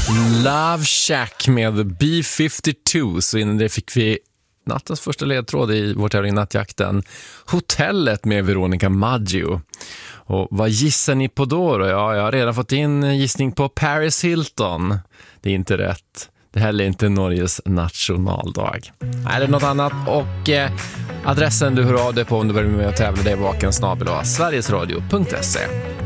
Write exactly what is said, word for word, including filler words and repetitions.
Love Shack med B femtiotvå. Så innan det fick vi nattens första ledtråd i vår tävling Nattjakten. Hotellet med Veronica Maggio. Och vad gissar ni på då, då? Ja, jag har redan fått in gissning på Paris Hilton. Det är inte rätt. Det här är inte Norges nationaldag. Nej, det är något annat. Och eh, adressen du hör av dig på om du vill med och tävla, det är vaken snabel-a sverigesradio punkt se.